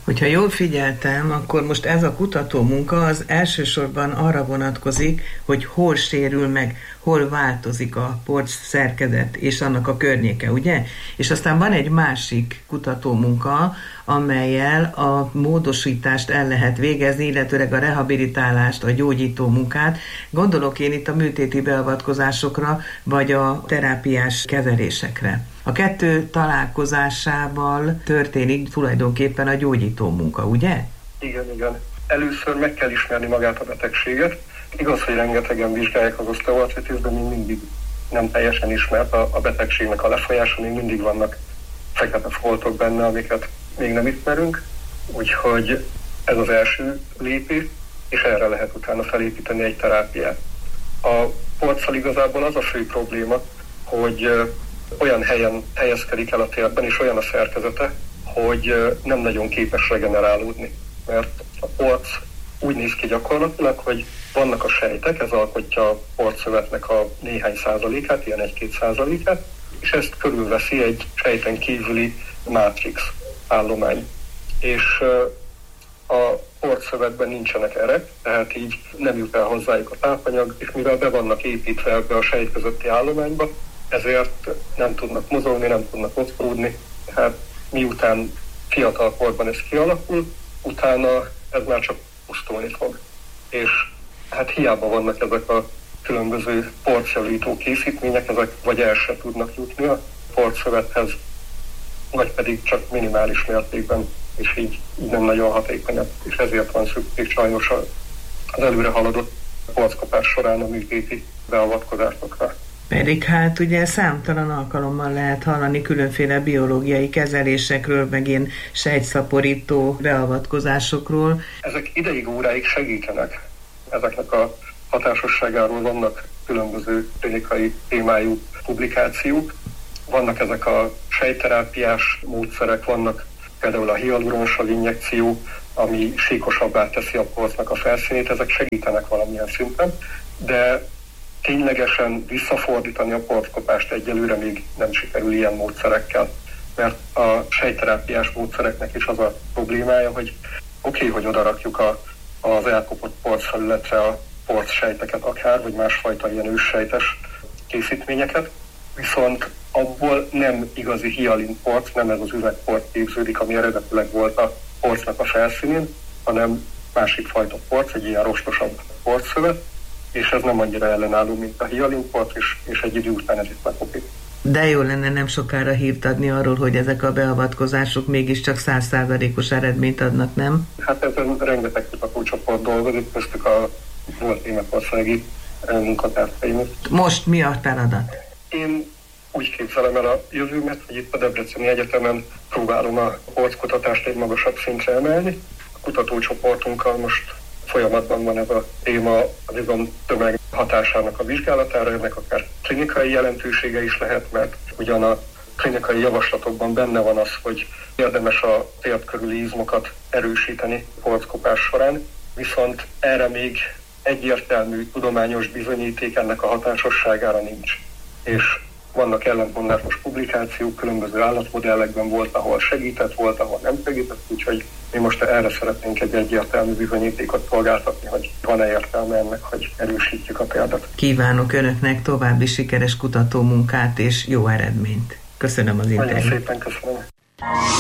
Hogyha jól figyeltem, akkor most ez a kutatómunka az elsősorban arra vonatkozik, hogy hol sérül meg, hol változik a porc szerkezet és annak a környéke, ugye? És aztán van egy másik kutatómunka, amellyel a módosítást el lehet végezni, illetőleg a rehabilitálást, a gyógyító munkát. Gondolok én itt a műtéti beavatkozásokra, vagy a terápiás kezelésekre. A kettő találkozásával történik tulajdonképpen a gyógyító munka, ugye? Igen. Először meg kell ismerni magát a betegséget. Igaz, hogy rengetegen vizsgálják az oszteoartritiszt, de még mindig nem teljesen ismert a betegségnek a lefolyása, még mindig vannak fekete foltok benne, amiket még nem ismerünk. Úgyhogy ez az első lépés, és erre lehet utána felépíteni egy terápiát. A porccal igazából az a fő probléma, hogy olyan helyen helyezkedik el a térben, és olyan a szerkezete, hogy nem nagyon képes regenerálódni. Mert a porc úgy néz ki gyakorlatilag, hogy vannak a sejtek, ez alkotja a porcszövetnek a néhány százalékát, ilyen 1-2%, és ezt körülveszi egy sejten kívüli mátrix állomány. És a porcszövetben nincsenek erek, tehát így nem jut el hozzájuk a tápanyag, és mivel be vannak építve ebbe a sejt közötti állományba, ezért nem tudnak mozogni, nem tudnak mozgódni, tehát miután fiatal korban ez kialakul, utána ez már csak pusztulni fog. És hát hiába vannak ezek a különböző porcjavító készítmények, ezek vagy el se tudnak jutni a porcszövethez, vagy pedig csak minimális mértékben, és így nem nagyon hatékonyak. És ezért van szükség sajnos az előre haladott porckapás során a műtéti beavatkozásokra. Pedig hát ugye számtalan alkalommal lehet hallani különféle biológiai kezelésekről, meg ilyen sejtszaporító beavatkozásokról. Ezek ideig óráig segítenek. Ezeknek a hatásosságáról vannak különböző klinikai témájú publikációk. Vannak ezek a sejtterápiás módszerek, vannak például a hialuronsav injekció, ami síkosabbá teszi a porcnak a felszínét, ezek segítenek valamilyen szinten, de ténylegesen visszafordítani a porckopást egyelőre még nem sikerül ilyen módszerekkel, mert a sejtterápiás módszereknek is az a problémája, hogy oké, hogy odarakjuk az elkopott porcfelületre a porcsejteket akár, vagy másfajta ilyen őssejtes készítményeket, viszont abból nem igazi hialin porc, nem ez az üvegporc képződik, ami eredetileg volt a porcnak a felszínén, hanem másik fajta porc, egy ilyen rostosabb porcszövet, és ez nem annyira ellenálló, mint a hialin porc, és egy idő után ez itt lekopik. De jó lenne nem sokára hírt adni arról, hogy ezek a beavatkozások mégiscsak 100%-os eredményt adnak, nem? Hát ezen rengeteg kutatócsoport dolgozik, köztük a volt németországi munkatársaim. Most mi a feladat? Én úgy képzelem el a jövőmet, hogy itt a Debreceni Egyetemen próbálom a porckutatást egy magasabb szintre emelni. A kutatócsoportunkkal most folyamatban van ez a téma az izomtömeg hatásának a vizsgálatára, ennek akár klinikai jelentősége is lehet, mert ugyan a klinikai javaslatokban benne van az, hogy érdemes a tért körüli izmokat erősíteni porckopás során, viszont erre még egyértelmű tudományos bizonyíték ennek a hatásosságára nincs. És vannak ellentmondásos publikációk, különböző állatmodellekben volt, ahol segített, volt, ahol nem segített, úgyhogy mi most erre szeretnénk egy egyértelmű bizonyítékot szolgáltatni, hogy van-e értelme ennek, hogy erősítjük a példát. Kívánok Önöknek további sikeres kutatómunkát és jó eredményt. Köszönöm az interjút. Nagyon szépen köszönöm.